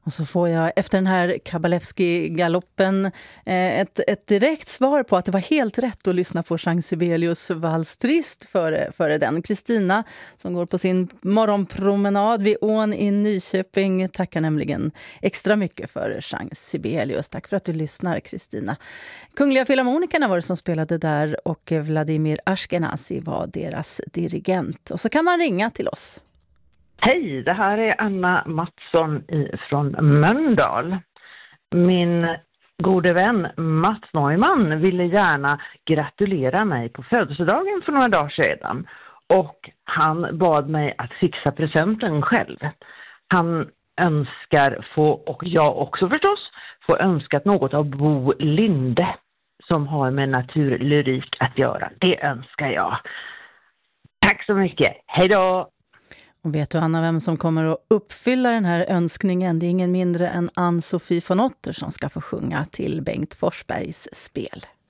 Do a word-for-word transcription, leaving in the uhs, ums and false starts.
Och så får jag efter den här Kabalevski-galoppen eh, ett, ett direkt svar på att det var helt rätt att lyssna på Jean Sibelius valstrist före, före den. Kristina som går på sin morgonpromenad vid ån i Nyköping tackar nämligen extra mycket för Jean Sibelius. Tack för att du lyssnar, Kristina. Kungliga Filharmonikerna var det som spelade där och Vladimir Ashkenazi var deras dirigent. Och så kan man ringa till oss. Hej, det här är Anna Mattsson från Mölndal. Min gode vän Mats Neumann ville gärna gratulera mig på födelsedagen för några dagar sedan. Och han bad mig att fixa presenten själv. Han önskar få, och jag också förstås, få önskat något av Bo Linde som har med naturlyrik att göra. Det önskar jag. Tack så mycket. Hej då! Och vet du, Anna, vem som kommer att uppfylla den här önskningen? Det är ingen mindre än Ann-Sofie von Otter som ska få sjunga till Bengt Forsbergs spel.